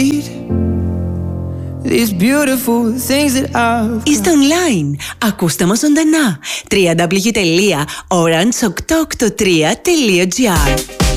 need these beautiful things that I've. Είστε online. Ακούστε μας ζωντανά. www.orange883.gr